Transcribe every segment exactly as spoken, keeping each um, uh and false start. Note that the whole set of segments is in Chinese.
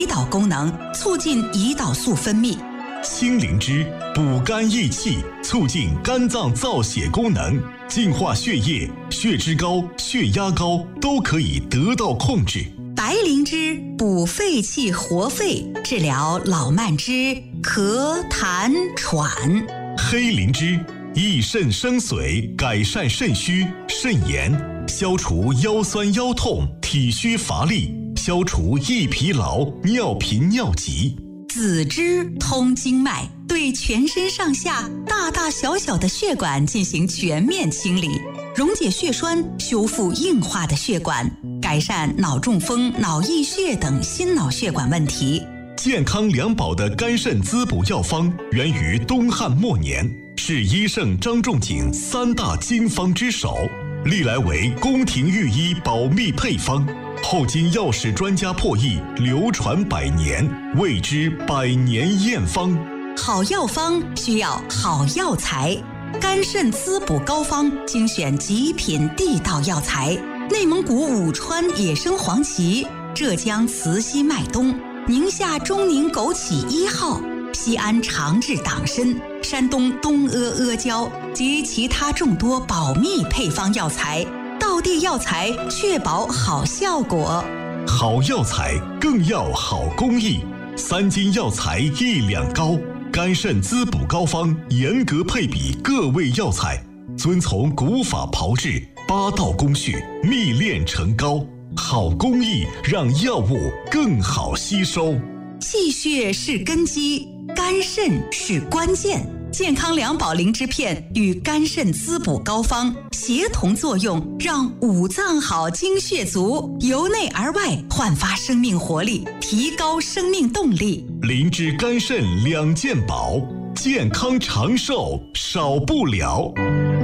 胰岛功能，促进胰岛素分泌。 青灵芝补肝益气，促进肝脏造血功能，净化血液，血脂高、血压高都可以得到控制。 白灵芝补肺气活肺，治疗老慢支、咳痰喘。 黑灵芝益肾生髓，改善肾虚肾炎，消除腰酸腰痛、体虚乏力，消除易疲劳、尿频尿急。 紫芝通经脉，对全身上下大大小小的血管进行全面清理，溶解血栓，修复硬化的血管，改善脑中风、脑溢血等心脑血管问题。 健康两宝的肝肾滋补药方源于东汉末年，是医圣张仲景三大经方之首，历来为宫廷御医保密配方，后经药史专家破译，流传百年，谓之百年验方。 好药方需要好药材，肝肾滋补膏方精选极品地道药材，内蒙古武川野生黄芪，浙江慈溪麦冬，宁夏中宁枸杞一号，西安长治党参，山东东阿阿胶及其他众多保密配方药材，道地药材，确保好效果。 好药材更要好工艺，三斤药材一两膏，肝肾滋补膏方严格配比各味药材，遵从古法炮制，八道工序，秘炼成膏。好工艺让药物更好吸收。 气血是根基，肝肾是关键。健康两宝灵芝片与肝肾滋补膏方协同作用，让五脏好、精血足，由内而外焕发生命活力，提高生命动力。 灵芝肝肾两件宝，健康长寿少不了。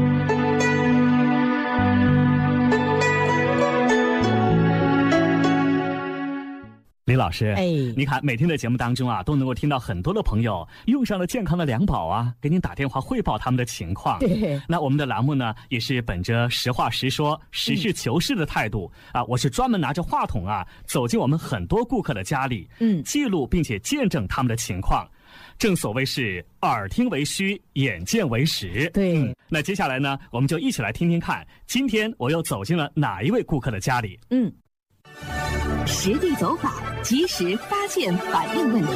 李老师， 哎， 你看每天的节目当中啊，都能够听到很多的朋友用上了健康的两宝啊，给您打电话汇报他们的情况。 对， 那我们的栏目呢，也是本着实话实说、实事求是的态度、嗯、啊，我是专门拿着话筒啊，走进我们很多顾客的家里， 嗯， 记录并且见证他们的情况。正所谓是耳听为虚，眼见为实。 对、 嗯，那接下来呢，我们就一起来听听看，今天我又走进了哪一位顾客的家里。 嗯。 实地走访，及时发现反映问题。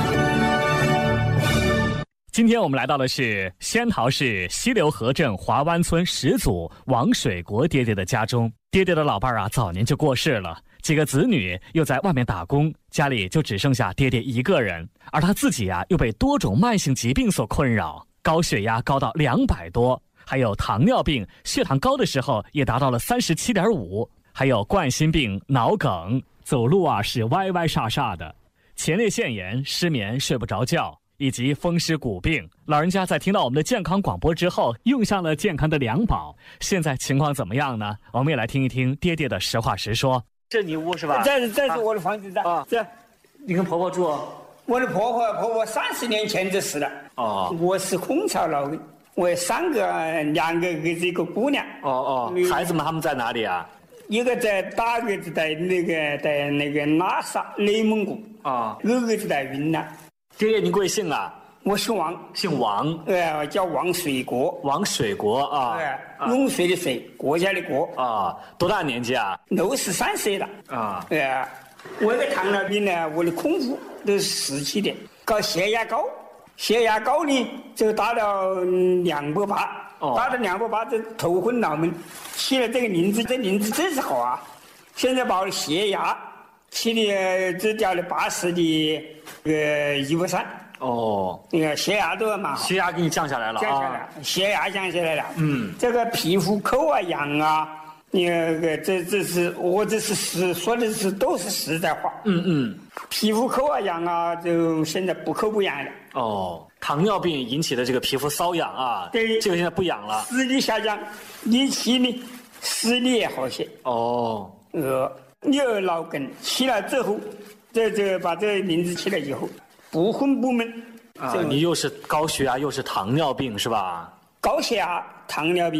今天我们来到的是仙桃市西流河镇华湾村始祖王水国爹爹的家中。爹爹的老伴儿啊，早年就过世了，几个子女又在外面打工，家里就只剩下爹爹一个人，而他自己啊，又被多种慢性疾病所困扰，高血压高到两百多，还有糖尿病，血糖高的时候也达到了三十七点五，还有冠心病、脑梗。走路啊是歪歪煞煞的，前列腺炎、失眠、睡不着觉，以及风湿骨病。老人家在听到我们的健康广播之后，用上了健康的两宝，现在情况怎么样呢？我们也来听一听爹爹的实话实说。 这你屋是吧？ 这是这是我的房子的啊， 这你跟婆婆住？ 我的婆婆婆婆三十年前就死了。 哦， 我是空巢老人，我有三个，两个儿子一个姑娘。 哦哦，孩子们他们在哪里啊？ 一个在大儿子在那个在那个拉萨内蒙古啊， 二儿子在云南。 爹爹您贵姓啊？ 我姓王， 姓王， 呃，叫王水国。 王水国啊， 呃，用水的水，国家的国啊。多大年纪啊？ 六十三岁了啊。 呃，我的糖尿病呢，我的空腹都是十七点，搞血压高，血压高呢就达到两百八。打了两百八，这头昏脑闷，起了这个灵芝，这灵芝真是好啊！现在把我的血压起的只掉了八十的呃一百三。 哦， 那个血压都蛮好， 血压给你降下来了， 降下来，啊、血压降下来了。 嗯， 这个皮肤口啊痒啊，那个这这是我这是实说的是都是实在话。 嗯嗯， 皮肤口啊痒啊，就现在不口不痒了。 哦。糖尿病引起的这个皮肤瘙痒啊， 对， 这个现在不痒了。 视力下降，力气呢，视力也好些。 哦， 呃，有脑梗起来之后，这这把这灵芝起来以后，不昏不闷。 啊，你又是高血压又是糖尿病是吧？ 高血压、糖尿病、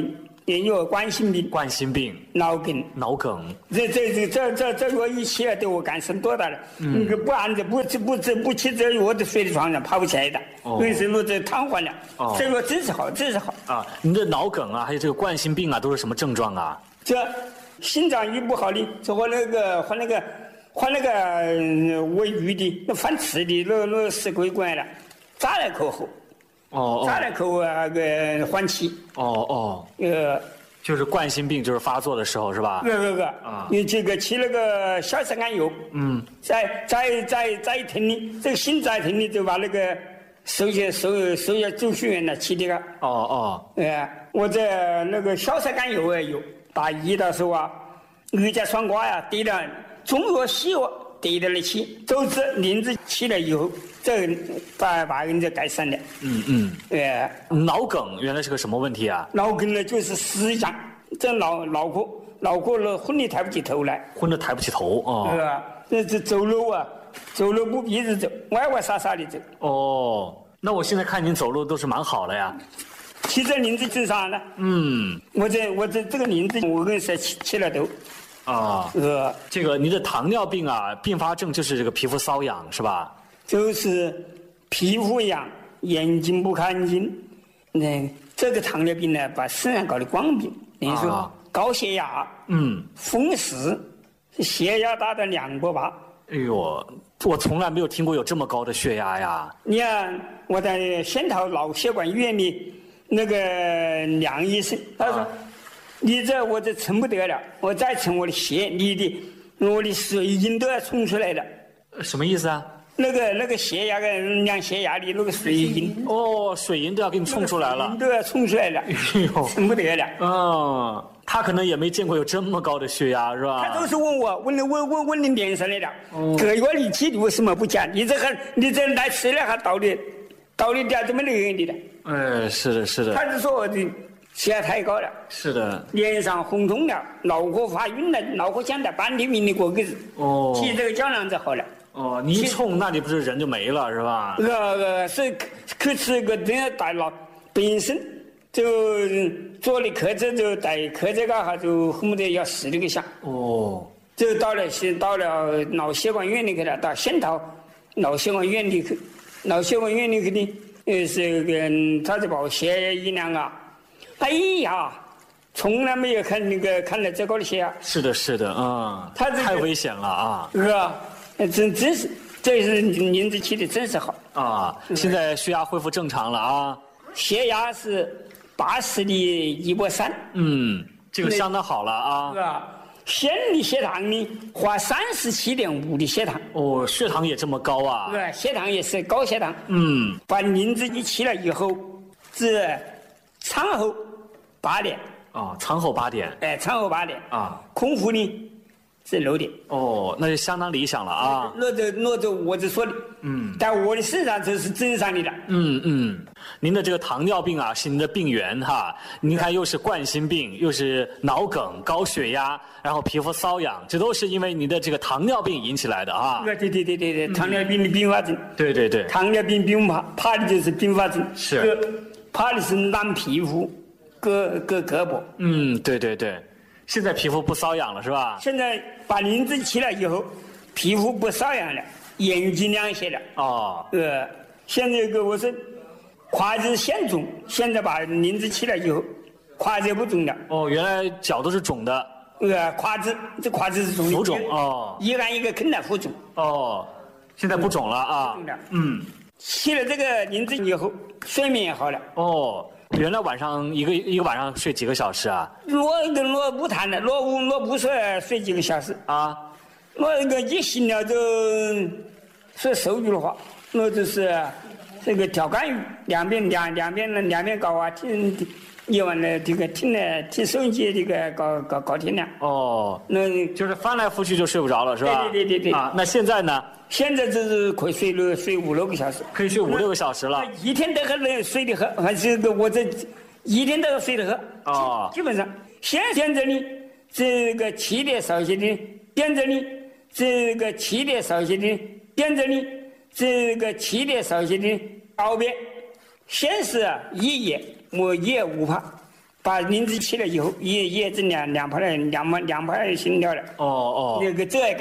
也有冠心病、 冠心病、 脑梗、 脑梗。 这这这这这这药一起来对我干伤多大了？嗯，不按着不不不不起这药都睡在床上爬不起来的，有时候这瘫痪了。哦，这个真是好，真是好啊！您的脑梗啊，还有这个冠心病啊，都是什么症状啊？ 这心脏一不好的，这和那个和那个和那个胃郁的、那反刺的、那那食鬼管了，扎来口后。哦，扎来口那个缓气。 哦哦， 呃， 就是冠心病就是发作的时候是吧？ 那个个啊，你这个吃那个小色胺油，嗯，再再再再一停的，这个心再停的就把那个收下收收下走血源了，吃的个。 哦哦， 哎，我这那个小色胺油也有，大一的时候啊，二甲双胍呀，滴了中药西药滴到了起，走之灵子起来以后。这把把人家改善了。 嗯嗯。 哎， 脑梗原来是个什么问题啊？ 脑梗呢，就是思想，这脑脑壳脑壳了昏的抬不起头来。 昏的抬不起头啊。 是吧？这这走路啊，走路不笔直走，歪歪傻傻的走。 哦，那我现在看您走路都是蛮好的呀。 骑这林子正啥呢？嗯。我这我这这个林子，我跟谁骑骑了都。 啊。呃，这个您的糖尿病啊，并发症就是这个皮肤瘙痒是吧？ 就是皮肤痒，眼睛不干净。那这个糖尿病呢，把身上搞得光病。等于说高血压，嗯，风湿，血压达到两百八。 哎呦，我从来没有听过有这么高的血压呀！ 你看我在仙桃脑血管医院里那个梁医生，他说：“啊、你这我这撑不得了，我再撑我的血，你的我的水银都要冲出来了。” 什么意思啊？ 那个那个血压跟量血压的那个水银哦，水银都要给你冲出来了， 都要冲出来了，哎呦，撑不得了。 嗯，他可能也没见过有这么高的血压，是吧？ 他都是问我，问的问问问你脸上来了，这个你起为什么不讲？你这还你这来吃了还道理，道理点怎么能你的？ 哎，是的，是的。 他是说我的血压太高了， 是的， 脸上红肿了，脑壳发晕了，脑壳想在半天命的过个子。哦，骑这个胶囊就好了。 哦，你一冲，那你不是人就没了是吧？ 呃呃，是去吃个这样大脑本身就做的科这就带科这个哈，就恨不得要死那个想。哦，就到了是到了脑血管院里去了，到仙桃脑血管院里去，脑血管院里去的，呃是个他就把我血一量啊，哎呀，从来没有看那个看到这高的血压。 是的，是的，啊、嗯，他这太危险了啊！ 是吧？真真是，这是您这起的真是好啊！现在血压恢复正常了啊， 血压是八十的一百三， 嗯，这个相当好了啊。 是吧？现的血糖呢，花三十七点五的血糖。 哦，血糖也这么高啊？ 对，血糖也是高血糖。嗯，把您自己起了以后，至餐后八点。 啊，餐后八点。 哎，餐后八点啊，空腹呢？是六点哦，那就相当理想了啊。 那就那就我就说的，嗯，在我的身上这是正常的了。 嗯嗯，您的这个糖尿病啊，是您的病源哈。您看，又是冠心病，又是脑梗、高血压，然后皮肤瘙痒，这都是因为您的这个糖尿病引起来的啊。 对对对对对，糖尿病的并发症。 对对对， 糖尿病并发怕的就是并发症， 是怕的是烂皮肤，割割胳膊。 嗯，对对对。现在皮肤不瘙痒了是吧？ 现在把磷脂起来以后，皮肤不瘙痒了，眼睛亮些了。哦，呃，现在个我说，胯子先肿，现在把磷脂起来以后，胯子不肿了。 哦，原来脚都是肿的。 呃，胯子这胯子是肿的。 浮肿哦。 一按一个坑的浮肿。 哦，现在不肿了啊。 不肿了。嗯，起了这个磷脂以后，睡眠也好了。 哦。原来晚上一个一个晚上睡几个小时啊？ 我跟我不谈了，我我我不说睡几个小时啊，我那个一醒了就说手语的话，我就是这个跳干预，两边两两边两边搞啊，听夜晚的这个听了听收音机这个搞搞搞听了。哦， 那就是翻来覆去就睡不着了是吧？ 对对对对对。 啊，那现在呢？ 现在就是可以睡了睡五六个小时， 可以睡五六个小时了。 一天都还能睡得很，还是个我这一天都要睡得很。哦，基本上现现在呢，这个起点少些的，现在呢，这个起点少些的，现在呢，这个起点少些的，后边先是一夜我也无怕， 把林子切了以后，也也整两两排的两排两排心跳了。 哦哦， 那个这